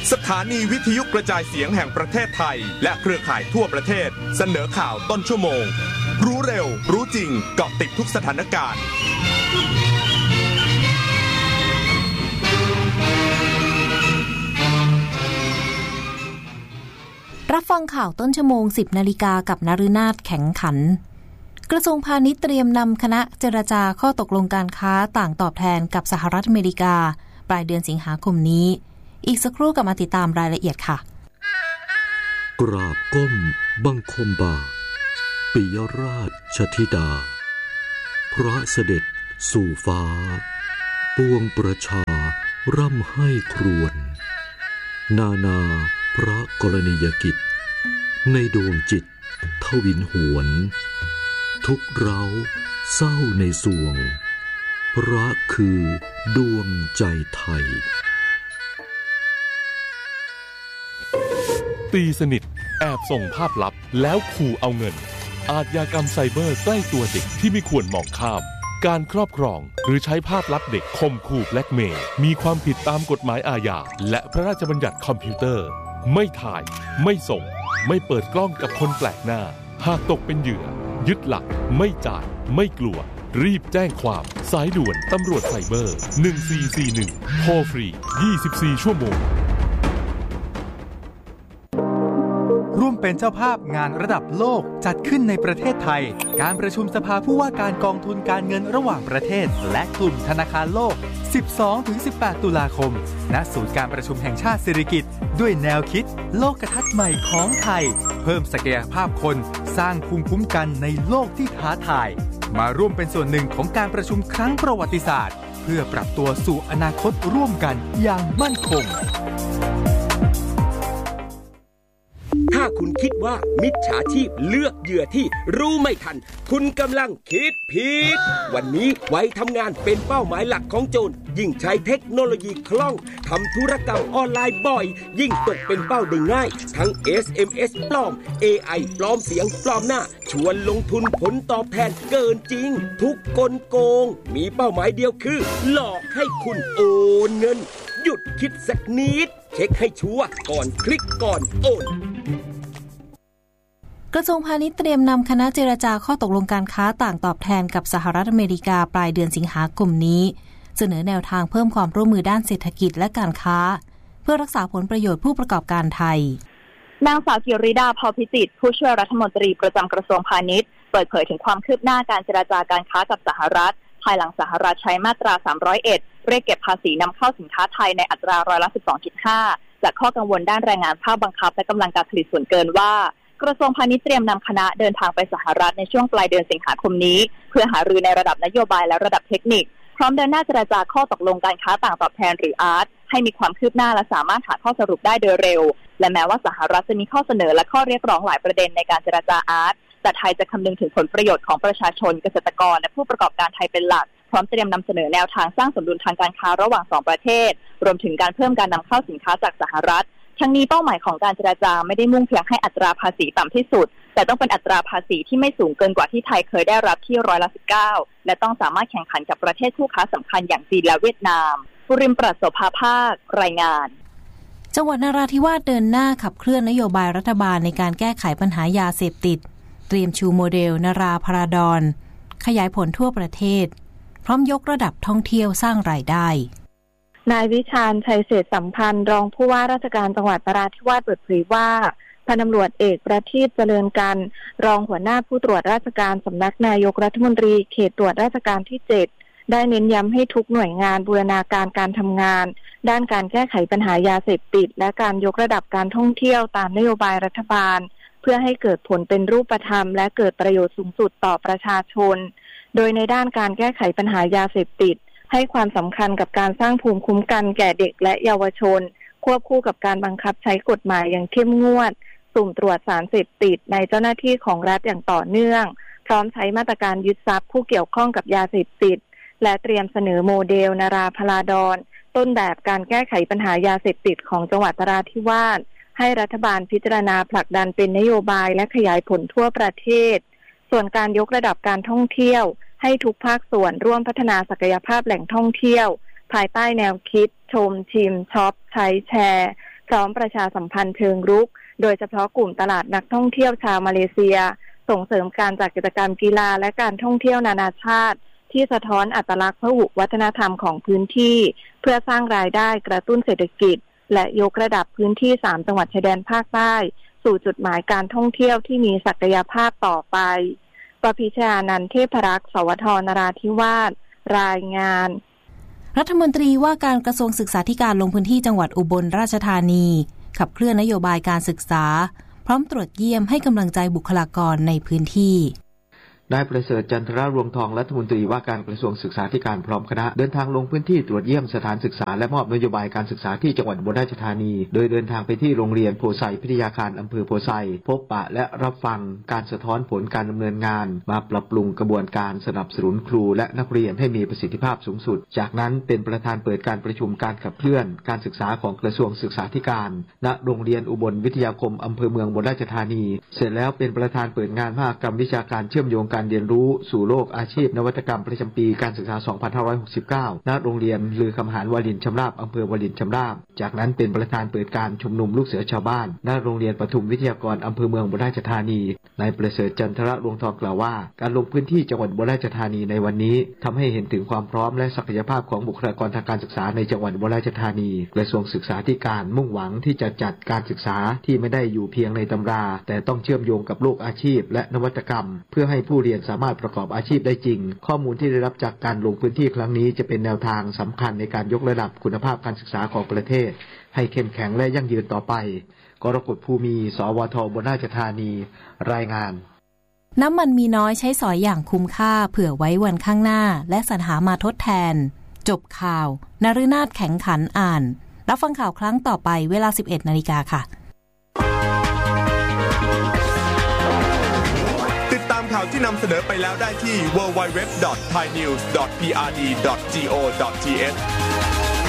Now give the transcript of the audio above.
สถานีวิทยุกระจายเสียงแห่งประเทศไทยและเครือข่ายทั่วประเทศเสนอข่าวต้นชั่วโมงรู้เร็วรู้จริงเกาะติดทุกสถานการณ์รับฟังข่าวต้นชั่วโมง 10 นาฬิกากับนฤนาถแข็งขันกระทรวงพาณิชย์เตรียมนำคณะเจรจาข้อตกลงการค้าต่างตอบแทนกับสหรัฐอเมริกาปลายเดือนสิงหาคมนี้อีกสักครู่กลับมาติดตามรายละเอียดค่ะกราบก้มบังคมบาทปิยราชธิดาพระเสด็จสู่ฟ้าปวงประชาร่ำให้ครวญนานาพระกรณียกิจในดวงจิตทวินหวนทุกเราเศร้าในสวงพระคือดวงใจไทยตีสนิทแอบส่งภาพลับแล้วขู่เอาเงินอาชญากรรมไซเบอร์ใกล้ตัวเด็กที่ไม่ควรมองข้ามการครอบครองหรือใช้ภาพลับเด็กข่มขู่แบล็กเมย์มีความผิดตามกฎหมายอาญาและพระราชบัญญัติคอมพิวเตอร์ไม่ถ่ายไม่ส่งไม่เปิดกล้องกับคนแปลกหน้าหากตกเป็นเหยื่อยึดหลักไม่จ่ายไม่กลัวรีบแจ้งความสายด่วนตำรวจไซเบอร์1441โทรฟรี24ชั่วโมงร่วมเป็นเจ้าภาพงานระดับโลกจัดขึ้นในประเทศไทยการประชุมสภาผู้ว่าการกองทุนการเงินระหว่างประเทศและกลุ่มธนาคารโลก 12-18 ตุลาคมณศูนย์การประชุมแห่งชาติสิริกิติ์ด้วยแนวคิดโลกทัศน์ใหม่ของไทยเพิ่มศักยภาพคนสร้างภูมิคุ้มกันในโลกที่ท้าทายมาร่วมเป็นส่วนหนึ่งของการประชุมครั้งประวัติศาสตร์เพื่อปรับตัวสู่อนาคตร่วมกันอย่างมั่นคงถ้าคุณคิดว่ามิจฉาชีพเลือกเหยื่อที่รู้ไม่ทันคุณกำลังคิดผิดวันนี้วัยทำงานเป็นเป้าหมายหลักของโจรยิ่งใช้เทคโนโลยีคล่องทำธุรกรรมออนไลน์บ่อยยิ่งตกเป็นเป้าได้ง่ายทั้ง SMS ปลอม AI ปลอมเสียงปลอมหน้าชวนลงทุนผลตอบแทนเกินจริงทุกกลโกงมีเป้าหมายเดียวคือหลอกให้คุณโอนเงินหยุดคิดสักนิดเช็คให้ชัวร์ก่อนคลิกก่อนโอนกระทรวงพาณิชย์เตรียมนำคณะเจรจาข้อตกลงการค้าต่างตอบแทนกับสหรัฐอเมริกาปลายเดือนสิงหาคมนี้เสนอแนวทางเพิ่มความร่วมมือด้านเศรษฐกิจและการค้าเพื่อรักษาผลประโยชน์ผู้ประกอบการไทยนางสาวกิริดา พอพิจิตรผู้ช่วยรัฐมนตรีประจำกระทรวงพาณิชย์เปิดเผยถึงความคืบหน้าการเจรจาการค้ากับสหรัฐภายหลังสหรัฐใช้มาตรา301เรียกเก็บภาษีนำเข้าสินค้าไทยในอัตราร้อยละ 12.5 จากข้อกังวลด้านแรงงานภาคบังคับและกำลังการผลิตส่วนเกินว่ากระทรวงพาณิชย์เตรียมนำคณะเดินทางไปสหรัฐในช่วงปลายเดือนสิงหาคมนี้เพื่อหารือในระดับนโยบายและระดับเทคนิคพร้อมเดินหน้าเจรจาข้อตกลงการค้าต่างตอบแทนหรืออาร์ตให้มีความคืบหน้าและสามารถหาข้อสรุปได้โดยเร็วและแม้ว่าสหรัฐจะมีข้อเสนอและข้อเรียกร้องหลายประเด็นในการเจรจาอาร์ตแต่ไทยจะคำนึงถึงผลประโยชน์ของประชาชนเกษตรกรและผู้ประกอบการไทยเป็นหลักพร้อมเตรียมนำเสนอแนวทางสร้างสมดุลทางการค้าระหว่าง2ประเทศรวมถึงการเพิ่มการนำเข้าสินค้าจากสหรัฐทั้งนี้เป้าหมายของการเจรจาไม่ได้มุ่งเพียงให้อัตราภาษีต่ำที่สุดแต่ต้องเป็นอัตราภาษีที่ไม่สูงเกินกว่าที่ไทยเคยได้รับที่ร้อยละ 19และต้องสามารถแข่งขันกับประเทศคู่ค้าสำคัญอย่างจีนและเวียดนามปุริมปรัชโสภาภาครายงานจังหวัดนราธิวาสเดินหน้าขับเคลื่อนนโยบายรัฐบาลในการแก้ไขปัญหายาเสพติดเตรียมชูโมเดลนราพราดอนขยายผลทั่วประเทศพร้อมยกระดับท่องเที่ยวสร้างรายได้นายวิชาญชัยเศรษฐสัมพันธ์รองผู้ว่าราชการจังหวัดนราธิวาสเปิดเผยว่าพันตำรวจเอกประทีปเจริญกันรองหัวหน้าผู้ตรวจราชการสำนักนายกรัฐมนตรีเขตตรวจราชการที่7ได้เน้นย้ำให้ทุกหน่วยงานบูรณาการการทำงานด้านการแก้ไขปัญหายาเสพติดและการยกระดับการท่องเที่ยวตามนโยบายรัฐบาลเพื่อให้เกิดผลเป็นรูปธรรมและเกิดประโยชน์สูงสุดต่อประชาชนโดยในด้านการแก้ไขปัญหายาเสพติดให้ความสำคัญกับการสร้างภูมิคุ้มกันแก่เด็กและเยาวชนควบคู่กับการบังคับใช้กฎหมายอย่างเข้มงวดสุ่มตรวจสารเสพติดในเจ้าหน้าที่ของรัฐอย่างต่อเนื่องพร้อมใช้มาตรการยึดทรัพย์ผู้เกี่ยวข้องกับยาเสพติดและเตรียมเสนอโมเดลนราพราดอนต้นแบบการแก้ไขปัญหายาเสพติดของจังหวัดนราธิวาสให้รัฐบาลพิจารณาผลักดันเป็นนโยบายและขยายผลทั่วประเทศส่วนการยกระดับการท่องเที่ยวให้ทุกภาคส่วนร่วมพัฒนาศักยภาพแหล่งท่องเที่ยวภายใต้แนวคิดชมชิมช็อปใช้แชร์พร้อมประชาสัมพันธ์เชิงรุกโดยเฉพาะกลุ่มตลาดนักท่องเที่ยวชาวมาเลเซียส่งเสริมการจัดกิจกรรมกีฬาและการท่องเที่ยวนานาชาติที่สะท้อนอัตลักษณ์พหุวัฒนธรรมของพื้นที่เพื่อสร้างรายได้กระตุ้นเศรษฐกิจและยกระดับพื้นที่3จังหวัดชายแดนภาคใต้สู่จุดหมายการท่องเที่ยวที่มีศักยภาพต่อไปประภิชานันท์เทพรักษ์สวท นราธิวาสรายงานรัฐมนตรีว่าการกระทรวงศึกษาธิการลงพื้นที่จังหวัดอุบลราชธานีขับเคลื่อนนโยบายการศึกษาพร้อมตรวจเยี่ยมให้กำลังใจบุคลากรในพื้นที่นายประเสริฐจันทรรวงทองรัฐมนตรีว่าการกระทรวงศึกษาธิการพร้อมคณะเดินทางลงพื้นที่ตรวจเยี่ยมสถานศึกษาและมอบนโยบายการศึกษาที่จังหวัดอุบลราชธานีโดยเดินทางไปที่โรงเรียนโพไซพิทยาคารอำเภอโพไซพบปะและรับฟังการสะท้อนผลการดำเนินงานมาปรับปรุงกระบวนการสนับสนุนครูและนักเรียนให้มีประสิทธิภาพสูงสุดจากนั้นเป็นประธานเปิดการประชุมการขับเคลื่อนการศึกษาของกระทรวงศึกษาธิการณโรงเรียนอุบลวิทยาคมอำเภอเมืองอุบลราชธานีเสร็จแล้วเป็นประธานเปิดงานมหกรรมวิชาการเชื่อมโยงการเรียนรู้สู่โลกอาชีพนวัตกรรมประจำปีการศึกษา 2569 ณ โรงเรียนลือคำหารวลินชำราบอำเภอวลินชำราบจากนั้นเป็นประธานเปิดการชุมนุมลูกเสือชาวบ้านณ โรงเรียนปทุมวิทยากรอำเภอเมืองอุบลราชธานีนายประเสริฐจันทรรวงทองกล่าวว่าการลงพื้นที่จังหวัดอุบลราชธานีในวันนี้ทำให้เห็นถึงความพร้อมและศักยภาพของบุคลากรทางการศึกษาในจังหวัดอุบลราชธานีกระทรวงศึกษาธิการมุ่งหวังที่จะจัดการศึกษาที่ไม่ได้อยู่เพียงในตำราแต่ต้องเชื่อมโยงกับโลกอาชีพและนวัตกรรมเพื่อให้ผู้เรียนสามารถประกอบอาชีพได้จริงข้อมูลที่ได้รับจากการลงพื้นที่ครั้งนี้จะเป็นแนวทางสำคัญในการยกระดับคุณภาพการศึกษาของประเทศให้เข้มแข็งและยั่งยืนต่อไปกรกฎภูมิ สวท อุบลราชธานีรายงานน้ำมันมีน้อยใช้สอยอย่างคุ้มค่าเผื่อไว้วันข้างหน้าและสรรหามาทดแทนจบข่าวนฤนาถแข็งขันอ่านรับฟังข่าวครั้งต่อไปเวลา 11:00 น.ค่ะติดตามข่าวที่นำเสนอไปแล้วได้ที่ www.thainews.prd.go.th